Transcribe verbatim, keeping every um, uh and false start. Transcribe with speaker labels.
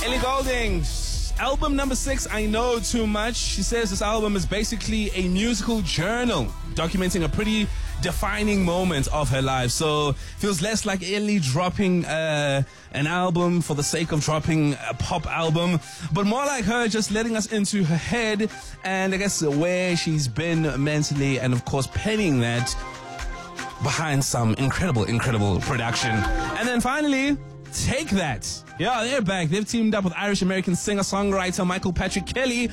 Speaker 1: Ellie Goulding's album number six, I Know Too Much. She says this album is basically a musical journal documenting a pretty defining moment of her life. So feels less like Ellie dropping uh, an album for the sake of dropping a pop album, but more like her just letting us into her head and I guess where she's been mentally, and of course penning that behind some incredible, incredible production. And then finally, Take That. Yeah, they're back. They've teamed up with Irish-American singer-songwriter Michael Patrick Kelly